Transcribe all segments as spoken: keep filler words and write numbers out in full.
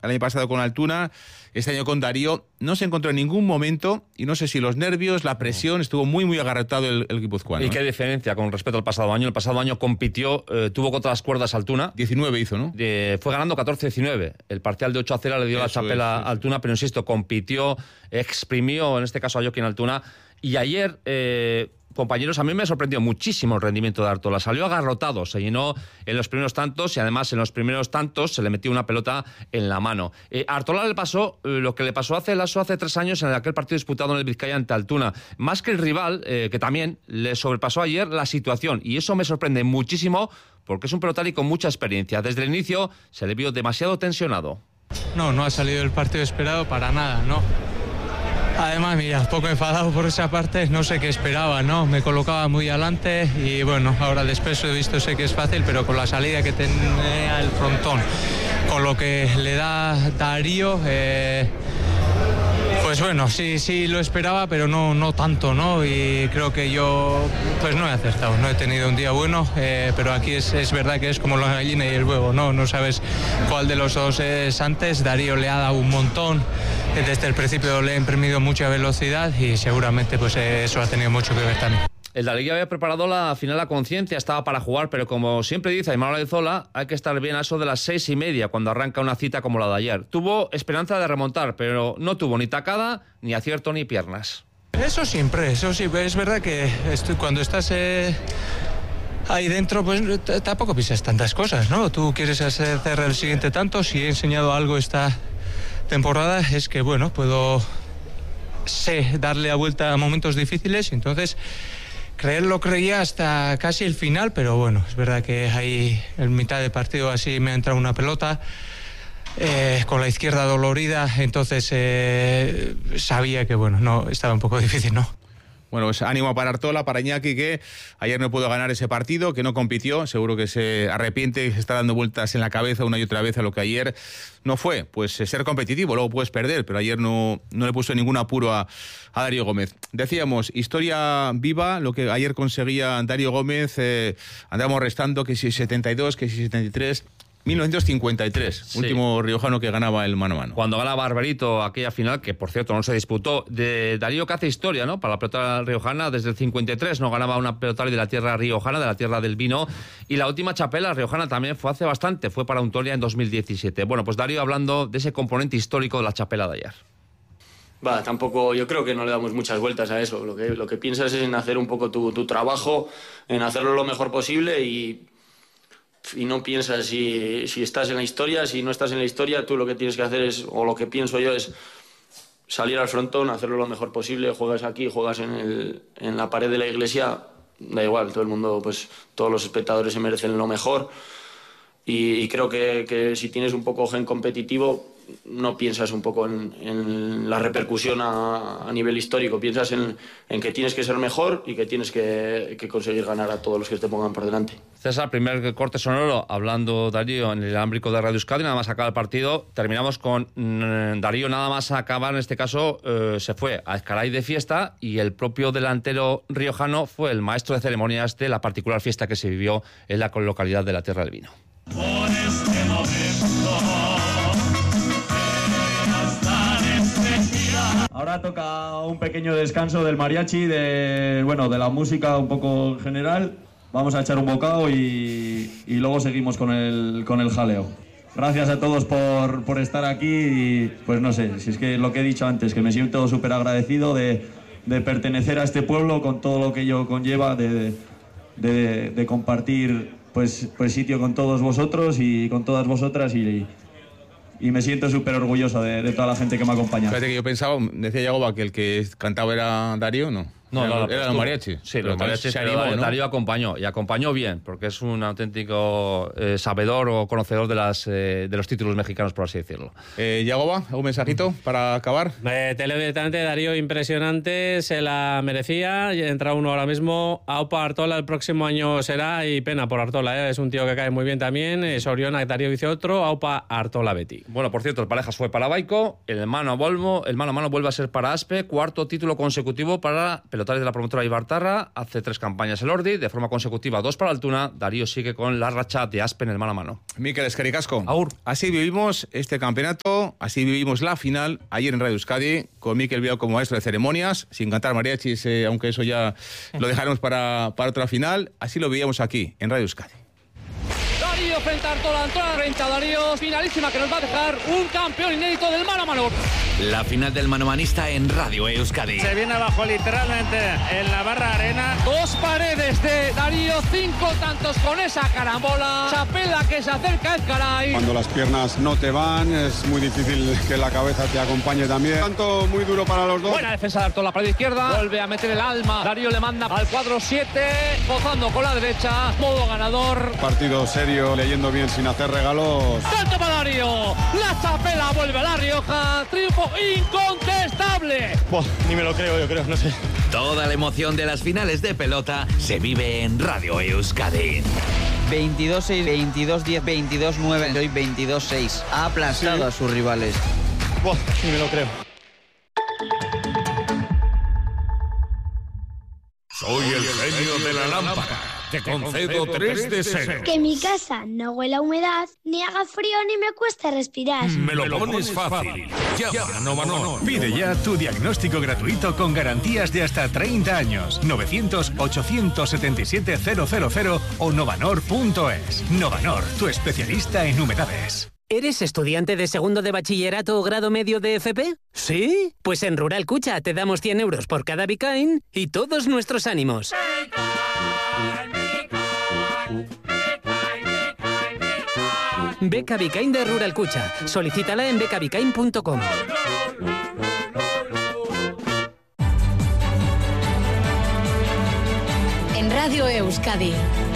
el año pasado con Altuna, este año con Darío, no se encontró en ningún momento, y no sé si los nervios, la presión, estuvo muy, muy agarrotado el, el guipuzcoano. ¿Y qué diferencia con respecto al pasado año? El pasado año compitió, eh, tuvo contra las cuerdas Altuna. diecinueve hizo, ¿no? Eh, fue ganando catorce diecinueve. El parcial de ocho a cero le dio Eso la chapela a Altuna, pero insisto, compitió, exprimió, en este caso a Joaquín Altuna. Y ayer... Eh, Compañeros, a mí me sorprendió muchísimo el rendimiento de Artola. Salió agarrotado, se llenó en los primeros tantos y además en los primeros tantos se le metió una pelota en la mano. Eh, a Artola le pasó eh, lo que le pasó hace Lasso hace tres años en aquel partido disputado en el Vizcaya ante Altuna. Más que el rival, eh, que también le sobrepasó ayer la situación. Y eso me sorprende muchísimo porque es un pelotari con mucha experiencia. Desde el inicio se le vio demasiado tensionado. No, no ha salido el partido esperado para nada, ¿no? Además, mira, un poco enfadado por esa parte, no sé qué esperaba, ¿no? Me colocaba muy adelante y bueno, ahora después he visto, sé que es fácil, pero con la salida que tenía el frontón, con lo que le da Darío, eh, pues bueno, sí, sí lo esperaba, pero no, no tanto, ¿no? Y creo que yo, pues no he acertado, no he tenido un día bueno, eh, pero aquí es, es verdad que es como la gallina y el huevo, ¿no? No sabes cuál de los dos es antes. Darío le ha dado un montón, desde el principio le ha imprimido mucha velocidad y seguramente pues eso ha tenido mucho que ver también. El Darío había preparado la final a conciencia, estaba para jugar, pero como siempre dice Imanol Alzola, hay que estar bien a eso de las seis y media cuando arranca una cita como la de ayer. Tuvo esperanza de remontar, pero no tuvo ni tacada, ni acierto, ni piernas. Eso siempre, eso sí, es verdad que estoy, cuando estás eh, ahí dentro, pues t- tampoco piensas tantas cosas, ¿no? Tú quieres hacer el siguiente tanto, si he enseñado algo esta temporada es que, bueno, puedo sé darle la vuelta a momentos difíciles, entonces... Creerlo creía hasta casi el final, pero bueno, es verdad que ahí en mitad de partido así me ha entrado una pelota eh, con la izquierda dolorida, entonces eh, sabía que bueno, no estaba un poco difícil, ¿no? Bueno, pues ánimo para Artola, para Iñaki, que ayer no pudo ganar ese partido, que no compitió, seguro que se arrepiente y se está dando vueltas en la cabeza una y otra vez a lo que ayer no fue. Pues ser competitivo, luego puedes perder, pero ayer no, no le puso ningún apuro a, a Darío Gómez. Decíamos, historia viva, lo que ayer conseguía Darío Gómez, eh, andamos restando que si setenta y dos, que si setenta y tres... mil novecientos cincuenta y tres, sí. Último riojano que ganaba el mano a mano. Cuando gana Barberito aquella final, que por cierto no se disputó, de Darío que hace historia, ¿no? Para la pelota riojana, desde el cincuenta y tres no ganaba una pelota de la tierra riojana, de la tierra del vino, y la última chapela riojana también fue hace bastante, fue para Untolia en dos mil diecisiete. Bueno, pues Darío hablando de ese componente histórico de la chapela de ayer. Va, tampoco, yo creo que no le damos muchas vueltas a eso. Lo que, lo que piensas es en hacer un poco tu, tu trabajo, en hacerlo lo mejor posible y... y no piensas si, si estás en la historia, si no estás en la historia, tú lo que tienes que hacer es, o lo que pienso yo es salir al frontón, hacerlo lo mejor posible, juegas aquí, juegas en, el, en la pared de la iglesia, da igual, todo el mundo, pues todos los espectadores se merecen lo mejor y, y creo que, que si tienes un poco gen competitivo, no piensas un poco en, en la repercusión a, a nivel histórico, piensas en, en que tienes que ser mejor y que tienes que, que conseguir ganar a todos los que te pongan por delante. César, primer corte sonoro, hablando Darío en el ámbrico de Radio Euskadi, nada más acaba el partido, terminamos con mmm, Darío nada más acabar, en este caso eh, se fue a Ezcaray de fiesta y el propio delantero riojano fue el maestro de ceremonias de la particular fiesta que se vivió en la localidad de la Tierra del Vino. Por este momento. Ahora toca un pequeño descanso del mariachi, de bueno, de la música un poco en general. Vamos a echar un bocado y, y luego seguimos con el, con el jaleo. Gracias a todos por, por estar aquí y pues no sé, si es que lo que he dicho antes, que me siento súper agradecido de, de pertenecer a este pueblo con todo lo que ello conlleva, de, de, de compartir pues, pues sitio con todos vosotros y con todas vosotras y... y me siento súper orgulloso de, de toda la gente que me acompaña. Fíjate que yo pensaba, decía Yagoba, que el que cantaba era Darío, ¿no? No, era, no, no, era el mariachi. Sí, los mariachis, se pero animó, ¿no? Darío acompañó, y acompañó bien, porque es un auténtico eh, sabedor o conocedor de las eh, de los títulos mexicanos, por así decirlo. Eh, Yagoba, ¿algún mensajito para acabar? Eh, Televidente, Darío, impresionante, se la merecía, y entra uno ahora mismo. Aupa Artola el próximo año será, y pena por Artola, ¿eh? Es un tío que cae muy bien también. eh, Soriona, Darío dice otro, Aupa Artola Betty. Bueno, por cierto, el Parejas fue para Baico, el mano a Volvo, el mano a mano vuelve a ser para Aspe, cuarto título consecutivo para pelotari de la promotora Ibartarra, hace tres campañas el Ordi, de forma consecutiva dos para Altuna. Darío sigue con la racha de Aspen el mano a mano. Mikel Eskerrik-asko. Agur. Así vivimos este campeonato, así vivimos la final ayer en Radio Euskadi, con Mikel Biao como maestro de ceremonias, sin cantar mariachis, eh, aunque eso ya lo dejaremos para, para otra final. Así lo veíamos aquí en Radio Euskadi. Darío frente a Artola, Artola frente a Darío, finalísima que nos va a dejar un campeón inédito del mano a mano. La final del manomanista en Radio Euskadi. Se viene abajo literalmente en la barra arena. Dos paredes de Darío, cinco tantos con esa carambola. Chapela que se acerca el caray. Cuando las piernas no te van, es muy difícil que la cabeza te acompañe también. Tanto muy duro para los dos. Buena defensa de Artola, pared izquierda. Vuelve a meter el alma. Darío le manda al cuadro siete, gozando con la derecha. Modo ganador. Partido serio, leyendo bien sin hacer regalos. ¡Salto para Darío! La Chapela vuelve a La Rioja. Triunfo incontestable. Buah, ni me lo creo, yo creo, no sé. Toda la emoción de las finales de pelota se vive en Radio Euskadi. veintidós seis, veintidós diez, veintidós nueve, hoy veintidós seis. Ha aplastado sí. a sus rivales. Buah, ni me lo creo. Soy el genio de la lámpara. Te concedo tres deseos. Que mi casa no huela a humedad, ni haga frío, ni me cueste respirar. Me lo pones fácil. Llama a Novanor. Pide ya tu diagnóstico gratuito con garantías de hasta treinta años. novecientos, ochocientos setenta y siete, cero cero cero o novanor punto es. Novanor, tu especialista en humedades. ¿Eres estudiante de segundo de bachillerato o grado medio de F P? ¿Sí? Pues en Rural Cucha te damos cien euros por cada Bicain y todos nuestros ánimos. Beca Bicain de Rural Cucha. Solicítala en beca bicain punto com. En Radio Euskadi,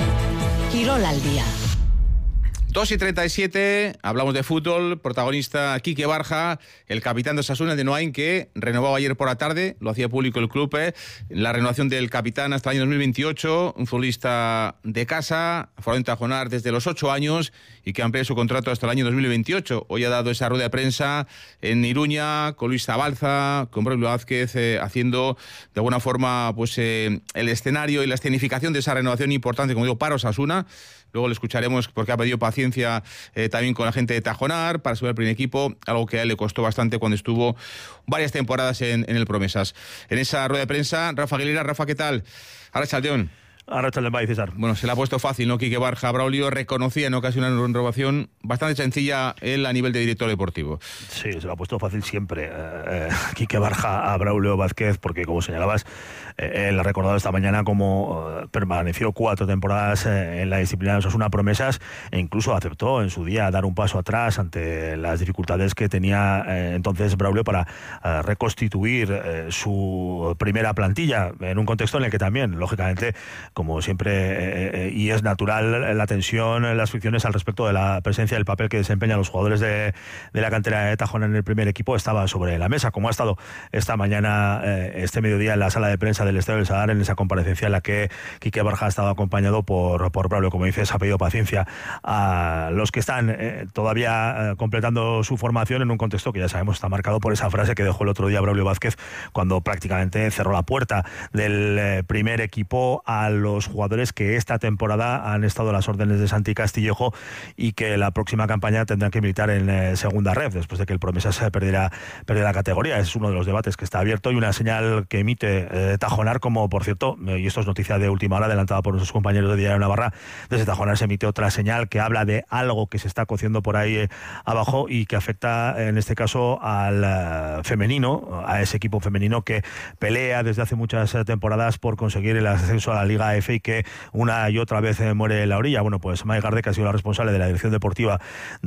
Quirol al día. dos y treinta y siete, hablamos de fútbol, protagonista Quique Barja, el capitán de Osasuna de Noain, que renovaba ayer por la tarde, lo hacía público el club, eh, la renovación del capitán hasta el año dos mil veintiocho, un futbolista de casa, formado en Tajonar desde los ocho años y que amplía su contrato hasta el año dos mil veintiocho. Hoy ha dado esa rueda de prensa en Iruña, con Luis Zabalza, con Braulio Vázquez, eh, haciendo de alguna forma pues eh, el escenario y la escenificación de esa renovación importante, como digo, para Osasuna. Luego le escucharemos porque ha pedido paciencia eh, también con la gente de Tajonar para subir al primer equipo, algo que a él le costó bastante cuando estuvo varias temporadas en, en el Promesas. En esa rueda de prensa, Rafa Aguilera. Rafa, ¿qué tal? Arratsaldeon. Arratsaldeon, bai, César. Bueno, se le ha puesto fácil, ¿no? Quique Barja. Braulio reconocía en ocasión una renovación bastante sencilla él a nivel de director deportivo. Sí, se le ha puesto fácil siempre eh, Quique Barja a Braulio Vázquez, porque como señalabas, eh, él ha recordado esta mañana cómo eh, permaneció cuatro temporadas eh, en la disciplina de Osasuna Promesas e incluso aceptó en su día dar un paso atrás ante las dificultades que tenía eh, entonces Braulio para eh, reconstituir eh, su primera plantilla en un contexto en el que también, lógicamente, como siempre, eh, eh, y es natural, la tensión, las fricciones al respecto de la presencia del papel que desempeñan los jugadores de, de la cantera de Tajona en el primer equipo estaba sobre la mesa, como ha estado esta mañana, eh, este mediodía en la sala de prensa del Estadio del Sadar, en esa comparecencia en la que Quique Barja ha estado acompañado por, por Braulio. Como dices, ha pedido paciencia a los que están eh, todavía eh, completando su formación en un contexto que ya sabemos está marcado por esa frase que dejó el otro día Braulio Vázquez cuando prácticamente cerró la puerta del eh, primer equipo a los los jugadores que esta temporada han estado a las órdenes de Santi Castillejo y que la próxima campaña tendrán que militar en eh, segunda red después de que el Promesas perdiera, perdiera la categoría. Es uno de los debates que está abierto y una señal que emite eh, Tajonar, como por cierto, eh, y esto es noticia de última hora adelantada por nuestros compañeros de Diario Navarra, desde Tajonar se emite otra señal que habla de algo que se está cociendo por ahí eh, abajo y que afecta en este caso al eh, femenino, a ese equipo femenino que pelea desde hace muchas eh, temporadas por conseguir el ascenso a la Liga F y que una y otra vez muere en la orilla. Bueno, pues Mai Garde, que ha sido la responsable de la dirección deportiva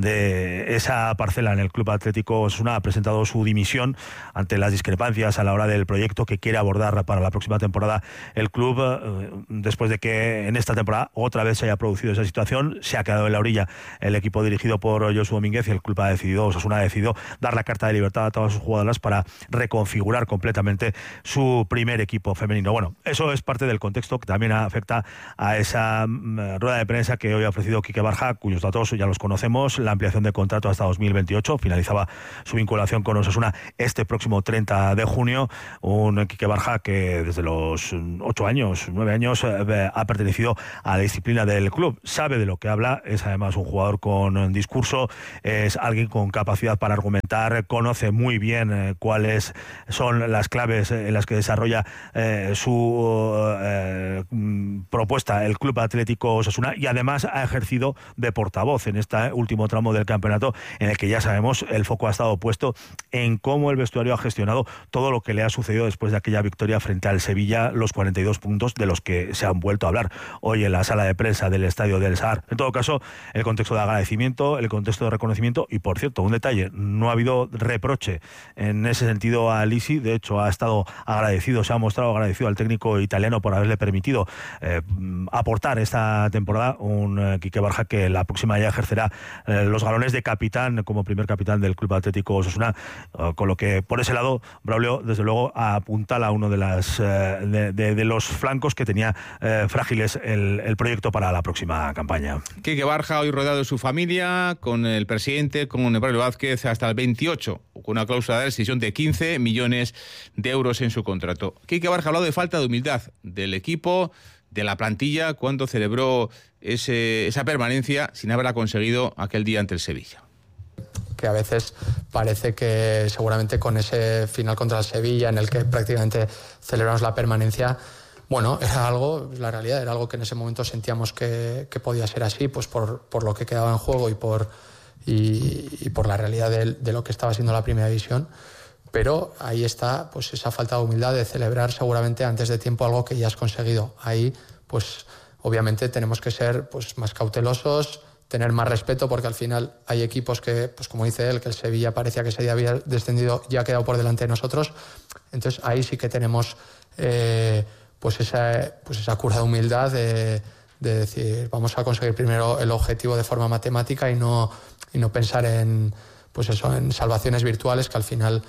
de esa parcela en el Club Atlético Osasuna, ha presentado su dimisión ante las discrepancias a la hora del proyecto que quiere abordar para la próxima temporada el club, eh, después de que en esta temporada otra vez se haya producido esa situación. Se ha quedado en la orilla el equipo dirigido por Josu Domínguez y el club ha decidido, Osasuna ha decidido dar la carta de libertad a todas sus jugadoras para reconfigurar completamente su primer equipo femenino. Bueno, eso es parte del contexto que también afecta a esa um, rueda de prensa que hoy ha ofrecido Quique Barja, cuyos datos ya los conocemos. La ampliación de contrato hasta dos mil veintiocho, finalizaba su vinculación con Osasuna este próximo treinta de junio. Un Quique Barja que desde los ocho años, nueve años, eh, ha pertenecido a la disciplina del club. Sabe de lo que habla, es además un jugador con discurso, es alguien con capacidad para argumentar, conoce muy bien eh, cuáles son las claves en las que desarrolla eh, su eh, propuesta el Club Atlético Osasuna, y además ha ejercido de portavoz en este último tramo del campeonato, en el que ya sabemos el foco ha estado puesto en cómo el vestuario ha gestionado todo lo que le ha sucedido después de aquella victoria frente al Sevilla, los cuarenta y dos puntos de los que se han vuelto a hablar hoy en la sala de prensa del Estadio del Sadar. En todo caso, el contexto de agradecimiento, el contexto de reconocimiento, y por cierto, un detalle, no ha habido reproche en ese sentido a Lisi. De hecho, ha estado agradecido, se ha mostrado agradecido al técnico italiano por haberle permitido eh, aportar esta temporada. Un eh, Quique Barja que la próxima ya ejercerá eh, los galones de capitán como primer capitán del Club Atlético Osasuna, eh, con lo que por ese lado Braulio desde luego apuntala a uno de, las, eh, de, de, de los flancos que tenía eh, frágiles el, el proyecto para la próxima campaña. Quique Barja hoy rodeado de su familia, con el presidente, con Braulio Vázquez, hasta el veintiocho, con una cláusula de rescisión de quince millones de euros en su contrato. Quique Barja ha hablado de falta de humildad del equipo, de la plantilla, cuando celebró ese, esa permanencia sin haberla conseguido aquel día ante el Sevilla. Que a veces parece que seguramente con ese final contra el Sevilla, en el que prácticamente celebramos la permanencia, bueno, era algo, la realidad, era algo que en ese momento sentíamos que, que podía ser así, pues por, por lo que quedaba en juego y por, y, y por la realidad de, de lo que estaba siendo la primera división. Pero ahí está pues esa falta de humildad de celebrar seguramente antes de tiempo algo que ya has conseguido. Ahí, pues obviamente tenemos que ser pues más cautelosos, tener más respeto, porque al final hay equipos que, pues como dice él, que el Sevilla parecía que ese día había descendido, ya ha quedado por delante de nosotros. Entonces ahí sí que tenemos eh, pues, esa, pues esa cura de humildad de, de decir, vamos a conseguir primero el objetivo de forma matemática y no, y no pensar en, pues eso, en salvaciones virtuales que al final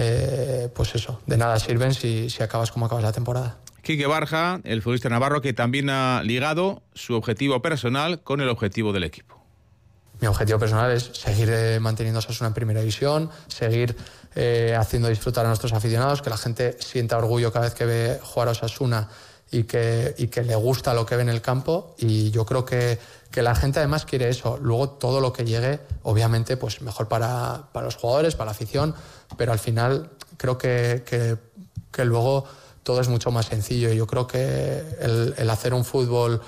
eh, pues eso, de nada sirven si, si acabas como acabas la temporada. Quique Barja, el futbolista navarro, que también ha ligado su objetivo personal con el objetivo del equipo. Mi objetivo personal es seguir eh, manteniendo a Osasuna en primera división, seguir eh, haciendo disfrutar a nuestros aficionados, que la gente sienta orgullo cada vez que ve jugar a Osasuna y que, y que le gusta lo que ve en el campo, y yo creo que, que la gente además quiere eso. Luego todo lo que llegue, obviamente, pues mejor para, para los jugadores, para la afición, pero al final creo que, que, que luego todo es mucho más sencillo. Yo creo que el, el hacer un fútbol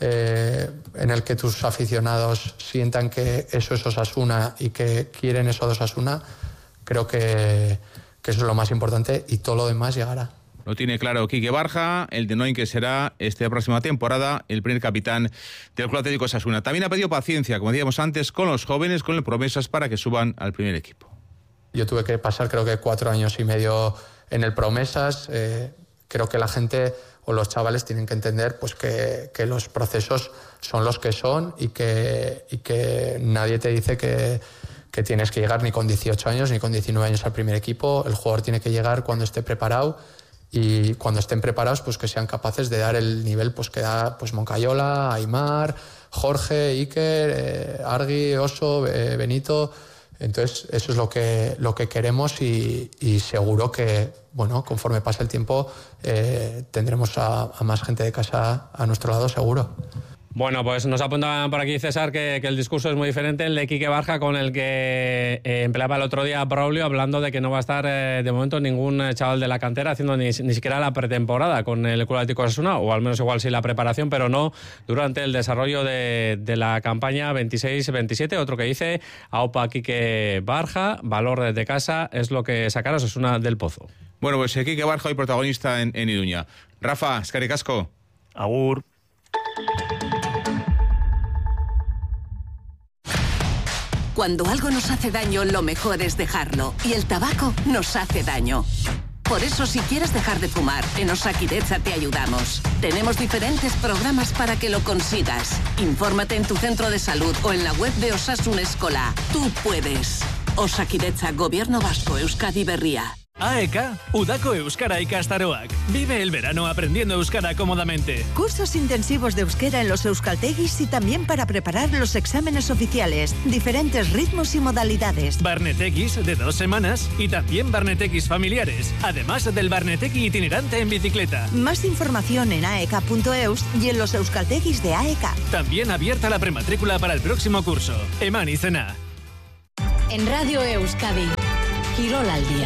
eh, en el que tus aficionados sientan que eso es Osasuna y que quieren eso de Osasuna, creo que, que eso es lo más importante, y todo lo demás llegará. Lo tiene claro Quique Barja, el de Noin, que será esta próxima temporada el primer capitán del Club Atlético Osasuna. También ha pedido paciencia, como decíamos antes, con los jóvenes, con el promesas, para que suban al primer equipo. Yo tuve que pasar creo que cuatro años y medio en el promesas. Eh, creo que la gente o los chavales tienen que entender pues que, que los procesos son los que son, y que, y que nadie te dice que, que tienes que llegar ni con dieciocho años ni con diecinueve años al primer equipo. El jugador tiene que llegar cuando esté preparado, y cuando estén preparados pues que sean capaces de dar el nivel pues que da pues Moncayola, Aimar, Jorge, Iker, eh, Argui, Oso, eh, Benito. Entonces eso es lo que, lo que queremos, y, y seguro que bueno, conforme pase el tiempo eh, tendremos a, a más gente de casa a nuestro lado, seguro. Bueno, pues nos apuntan por aquí, César, que, que el discurso es muy diferente, el de Quique Barja, con el que eh, empleaba el otro día Braulio, hablando de que no va a estar eh, de momento ningún chaval de la cantera haciendo ni, ni siquiera la pretemporada con el Club Atlético Osasuna, o al menos igual sí la preparación, pero no durante el desarrollo de, de la campaña veintiséis veintisiete. Otro que dice, aupa Quique Barja, valor desde casa, es lo que sacar Osasuna del pozo. Bueno, pues eh, Quique Barja hoy protagonista en, en Iruña. Rafa, eskerrik asko. Agur. Cuando algo nos hace daño, lo mejor es dejarlo. Y el tabaco nos hace daño. Por eso, si quieres dejar de fumar, en Osakidetza te ayudamos. Tenemos diferentes programas para que lo consigas. Infórmate en tu centro de salud o en la web de Osasun Eskola. Tú puedes. Osakidetza, Gobierno Vasco, Euskadi Berria. A E K, Udako Euskara ikastaroak. Vive el verano aprendiendo euskara cómodamente. Cursos intensivos de euskera en los euskaltegis y también para preparar los exámenes oficiales. Diferentes ritmos y modalidades. Barnetekis de dos semanas y también barnetekis familiares. Además del barneteki itinerante en bicicleta. Más información en a e k punto e u s y en los euskaltegis de A E K. También abierta la prematrícula para el próximo curso. Eman izena. En Radio Euskadi, Quirol al día.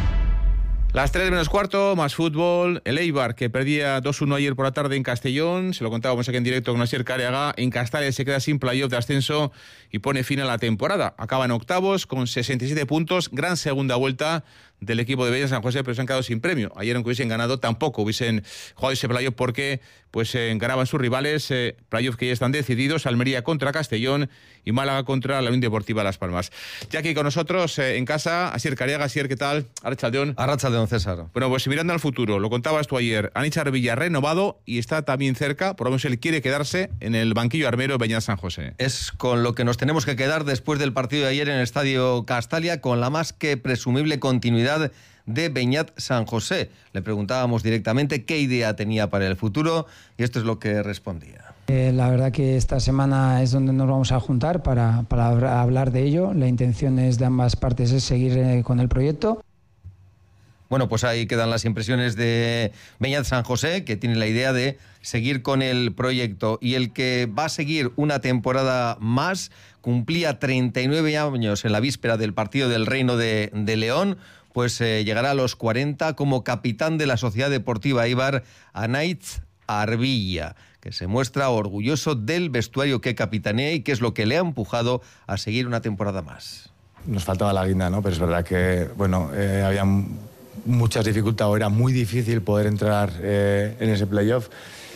Las tres menos cuarto, más fútbol. El Eibar, que perdía dos uno ayer por la tarde en Castellón, se lo contábamos aquí en directo con Asier Careaga. En Castales se queda sin playoff de ascenso y pone fin a la temporada. Acaba en octavos con sesenta y siete puntos, gran segunda vuelta del equipo de Bella San José, pero se han quedado sin premio. Ayer, aunque hubiesen ganado, tampoco hubiesen jugado ese playoff porque pues eh, ganaban sus rivales, eh, playoff que ya están decididos: Almería contra Castellón y Málaga contra la Unión Deportiva Las Palmas. Ya aquí con nosotros eh, en casa, Asier Careaga. Asier, ¿qué tal? Arratsaldeon. Arratsaldeon, César. Bueno, pues mirando al futuro, lo contabas tú ayer, Anichar Villa renovado y está también cerca, por lo menos él quiere quedarse en el banquillo armero Beñat San José. Es con lo que nos tenemos que quedar después del partido de ayer en el Estadio Castalia, con la más que presumible continuidad de Beñat San José. Le preguntábamos directamente qué idea tenía para el futuro y esto es lo que respondía. Eh, la verdad que esta semana es donde nos vamos a juntar para, para hablar de ello. La intención es de ambas partes es seguir eh, con el proyecto. Bueno, pues ahí quedan las impresiones de Beñat San José, que tiene la idea de seguir con el proyecto. Y el que va a seguir una temporada más, cumplía treinta y nueve años en la víspera del partido del Reino de, de León, pues eh, llegará a los cuarenta como capitán de la Sociedad Deportiva Eibar, Anaitz Arbilla, que se muestra orgulloso del vestuario que capitanea y que es lo que le ha empujado a seguir una temporada más. Nos faltaba la guinda, ¿no? Pero es verdad que, bueno, eh, había muchas dificultades, o era muy difícil poder entrar eh, en ese playoff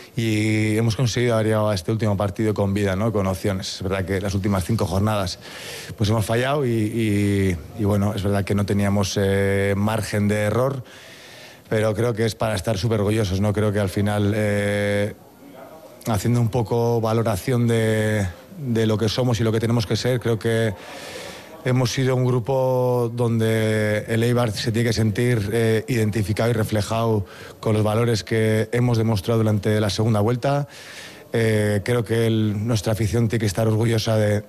y hemos conseguido haber llegado a este último partido con vida, ¿no? Con opciones. Es verdad que las últimas cinco jornadas pues hemos fallado y, y, y bueno, es verdad que no teníamos eh, margen de error, pero creo que es para estar súper orgullosos, ¿no? Creo que al final, eh, haciendo un poco valoración de, de lo que somos y lo que tenemos que ser, creo que hemos sido un grupo donde el Eibar se tiene que sentir eh, identificado y reflejado con los valores que hemos demostrado durante la segunda vuelta. Eh, creo que el, nuestra afición tiene que estar orgullosa de,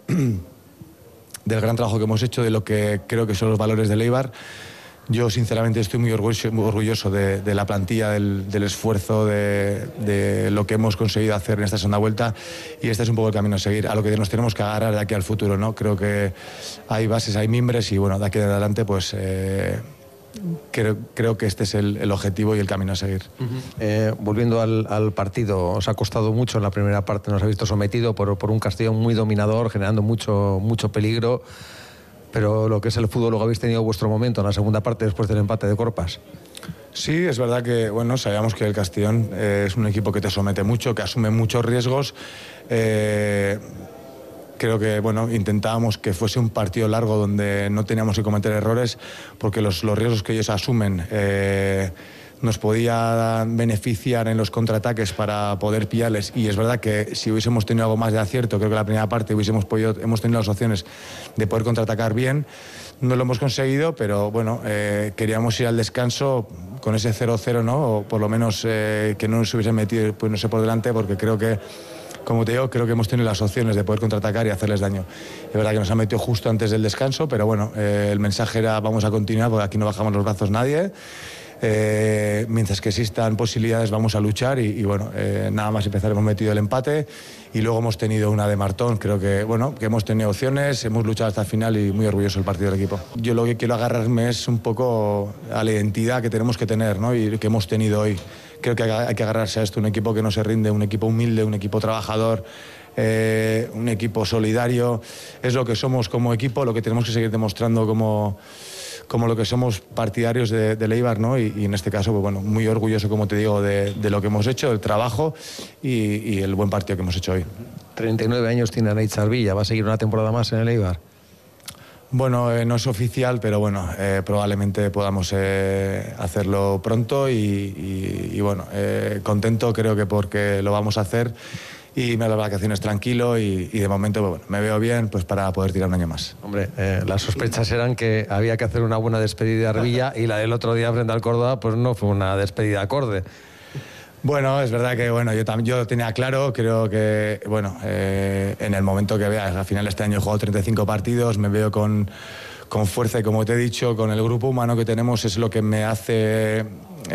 del gran trabajo que hemos hecho, de lo que creo que son los valores del Eibar. Yo sinceramente estoy muy orgulloso, muy orgulloso de, de la plantilla, del, del esfuerzo, de, de lo que hemos conseguido hacer en esta segunda vuelta, y este es un poco el camino a seguir, a lo que nos tenemos que agarrar de aquí al futuro, ¿no? Creo que hay bases, hay mimbres y bueno, de aquí en adelante pues eh, creo, creo que este es el, el objetivo y el camino a seguir. Uh-huh. eh, volviendo al, al partido, os ha costado mucho en la primera parte, nos ha visto sometido por, por un Castellón muy dominador, generando mucho, mucho peligro. Pero lo que es el fútbol, luego habéis tenido vuestro momento en la segunda parte después del empate de Corpas. Sí, es verdad que bueno, sabíamos que el Castellón eh, es un equipo que te somete mucho, que asume muchos riesgos. Eh, creo que bueno, intentábamos que fuese un partido largo donde no teníamos que cometer errores, porque los, los riesgos que ellos asumen eh, nos podía beneficiar en los contraataques para poder pillarles, y es verdad que si hubiésemos tenido algo más de acierto, creo que la primera parte hubiésemos podido, hemos tenido las opciones de poder contraatacar bien. No lo hemos conseguido, pero bueno, eh, queríamos ir al descanso con ese cero cero, ¿no? O por lo menos eh, que no nos hubiesen metido, pues no sé, por delante, porque creo que, como te digo, creo que hemos tenido las opciones de poder contraatacar y hacerles daño. Es verdad que nos han metido justo antes del descanso, pero bueno, eh, el mensaje era vamos a continuar, porque aquí no bajamos los brazos nadie. Eh, mientras que existan posibilidades vamos a luchar y, y bueno, eh, nada más empezar hemos metido el empate y luego hemos tenido una de Martón. Creo que bueno, que hemos tenido opciones, hemos luchado hasta el final y muy orgulloso del partido del equipo. Yo lo que quiero agarrarme es un poco a la identidad que tenemos que tener, ¿no? Y que hemos tenido hoy. Creo que hay que agarrarse a esto, un equipo que no se rinde, un equipo humilde, un equipo trabajador, eh, un equipo solidario. Es lo que somos como equipo, lo que tenemos que seguir demostrando como como lo que somos partidarios de, de Eibar, ¿no? Y, y en este caso, pues bueno, muy orgulloso, como te digo, de, de lo que hemos hecho, del trabajo y, y el buen partido que hemos hecho hoy. treinta y nueve años tiene Anaitz Arbilla, ¿va a seguir una temporada más en el Eibar? Bueno, eh, no es oficial, pero bueno, eh, probablemente podamos eh, hacerlo pronto y, y, y bueno, eh, contento creo que porque lo vamos a hacer y me las vacaciones tranquilo y, y de momento bueno, me veo bien pues para poder tirar un año más. Hombre, eh, las sospechas eran que había que hacer una buena despedida de Arbilla y la del otro día frente al Córdoba pues no fue una despedida acorde. Bueno, es verdad que bueno, yo también yo lo tenía claro, creo que bueno, eh, en el momento que veas, al final este año he jugado treinta y cinco partidos, me veo con, con fuerza y como te he dicho, con el grupo humano que tenemos es lo que me hace,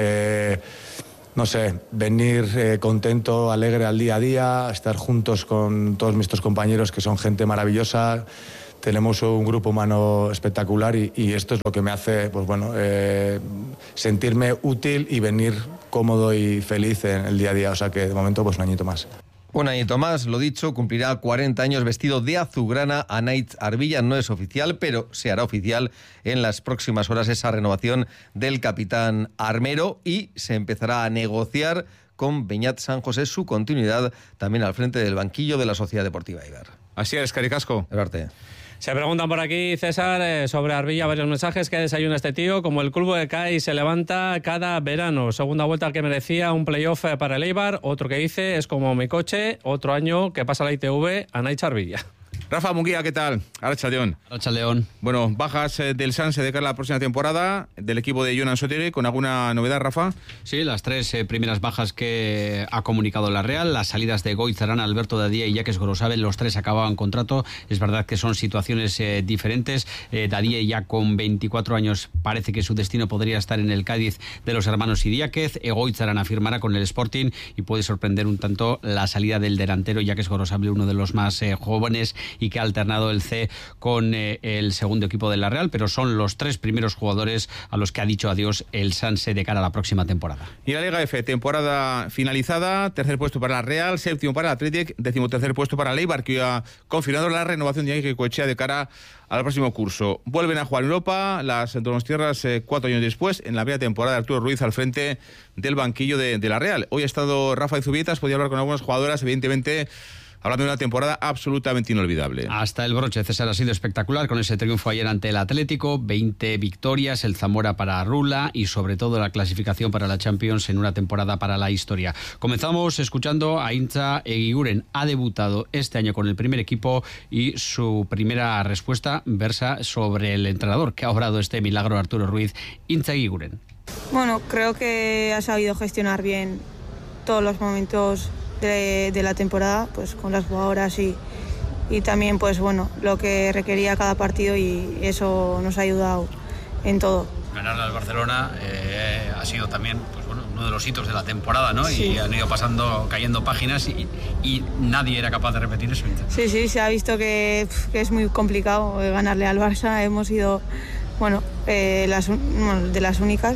eh, no sé, venir eh, contento, alegre al día a día, estar juntos con todos nuestros compañeros que son gente maravillosa. Tenemos un grupo humano espectacular y, y esto es lo que me hace pues bueno, eh, sentirme útil y venir cómodo y feliz en el día a día. O sea que de momento pues un añito más. Un añito más, lo dicho, cumplirá cuarenta años vestido de azulgrana Anaitz Arbilla. No es oficial, pero se hará oficial en las próximas horas esa renovación del capitán armero y se empezará a negociar con Beñat San José su continuidad también al frente del banquillo de la Sociedad Deportiva Eibar. Así es, Caricasco. Eduarte. Se preguntan por aquí, César, eh, sobre Arbilla, varios mensajes. ¿Qué desayuna este tío? Como el club de C A I se levanta cada verano. Segunda vuelta que merecía un playoff para el Eibar. Otro que dice, es como mi coche. Otro año que pasa la I T V, Anaitz Arbilla. Rafa Munguía, ¿qué tal? Arratsaldeon. Arratsaldeon. Bueno, bajas eh, del Sanse de cara a la próxima temporada, del equipo de Jonan Sotere, ¿con alguna novedad, Rafa? Sí, las tres eh, primeras bajas que ha comunicado la Real, las salidas de Goiz Arana, Alberto Dadía y Jacques Gorosabel, los tres acababan contrato. Es verdad que son situaciones eh, diferentes. Eh, Dadía ya con veinticuatro años parece que su destino podría estar en el Cádiz de los hermanos Idiáquez. Goiz Arana firmará con el Sporting y puede sorprender un tanto la salida del delantero Jacques Gorosabel, uno de los más eh, jóvenes y que ha alternado el C con eh, el segundo equipo de la Real, pero son los tres primeros jugadores a los que ha dicho adiós el Sanse de cara a la próxima temporada. Y la Liga F, temporada finalizada, tercer puesto para la Real, séptimo para el Athletic, decimotercer puesto para el Eibar, que ha confirmado la renovación de Iñaki Goicoechea de cara al próximo curso. Vuelven a jugar en Europa, las Donostiarras eh, cuatro años después, en la primera temporada de Arturo Ruiz al frente del banquillo de, de la Real. Hoy ha estado Rafa de Zubietas, podía hablar con algunas jugadoras, evidentemente hablando de una temporada absolutamente inolvidable. Hasta el broche, César, ha sido espectacular con ese triunfo ayer ante el Atlético, veinte victorias, el Zamora para Rula y sobre todo la clasificación para la Champions en una temporada para la historia. Comenzamos escuchando a Intza Eguiguren. Ha debutado este año con el primer equipo y su primera respuesta versa sobre el entrenador que ha obrado este milagro, Arturo Ruiz. Intza Eguiguren. Bueno, creo que ha sabido gestionar bien todos los momentos De, de la temporada, pues con las jugadoras y, y también pues bueno lo que requería cada partido y eso nos ha ayudado en todo. Ganarle al Barcelona eh, ha sido también pues bueno uno de los hitos de la temporada, ¿no? Sí. Y han ido pasando, cayendo páginas y, y nadie era capaz de repetir eso. Sí, sí, se ha visto que, que es muy complicado ganarle al Barça. Hemos sido bueno, eh, las, bueno de las únicas.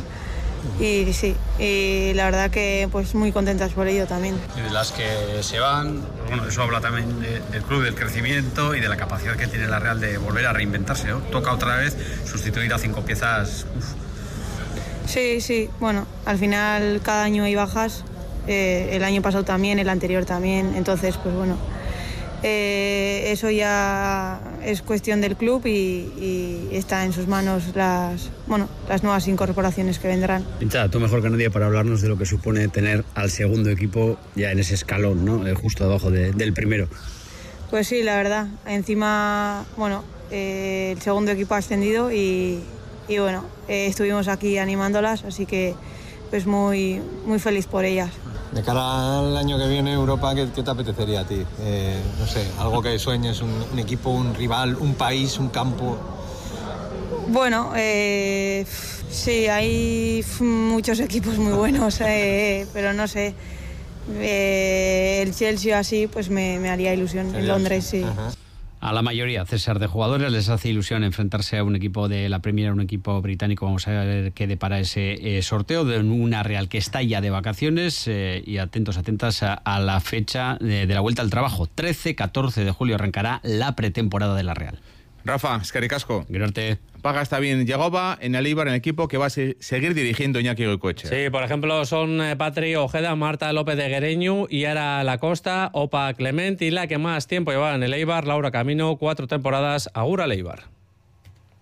Y sí, y la verdad que pues muy contentas por ello también. Y de las que se van, bueno, eso habla también de, del club, del crecimiento y de la capacidad que tiene la Real de volver a reinventarse, ¿no? Toca otra vez sustituir a cinco piezas. Uf. Sí, sí, bueno, al final cada año hay bajas, eh, el año pasado también, el anterior también, entonces pues bueno, eh, eso ya es cuestión del club y, y está en sus manos las, bueno, las nuevas incorporaciones que vendrán. Pincha, tú mejor que nadie para hablarnos de lo que supone tener al segundo equipo ya en ese escalón, ¿no? Eh, justo abajo de, del primero. Pues sí, la verdad, encima, bueno, eh, el segundo equipo ha ascendido y, y bueno, eh, estuvimos aquí animándolas, así que pues muy, muy feliz por ellas. De cara al año que viene, Europa, ¿qué, qué te apetecería a ti? Eh, no sé, algo que sueñes, un, un equipo, un rival, un país, un campo. Bueno, eh, sí, hay muchos equipos muy buenos, eh, pero no sé, eh, el Chelsea así, pues me, me haría ilusión, en Londres, sí. Ajá. A la mayoría, César, de jugadores les hace ilusión enfrentarse a un equipo de la Premier, un equipo británico. Vamos a ver qué depara ese eh, sorteo de una Real que está ya de vacaciones eh, y atentos, atentas a, a la fecha de, de la vuelta al trabajo. trece catorce de julio arrancará la pretemporada de la Real. Rafa, eskerrik-asko. Gracias. Paga está bien Yagoba en el Eibar, en el equipo que va a se seguir dirigiendo Iñaki Goicoechea. Sí, por ejemplo, son eh, Patri Ojeda, Marta López de Guereñu, Yara Lacosta, Opa Clement y la que más tiempo llevaba en el Eibar, Laura Camino, cuatro temporadas, Agur al Eibar.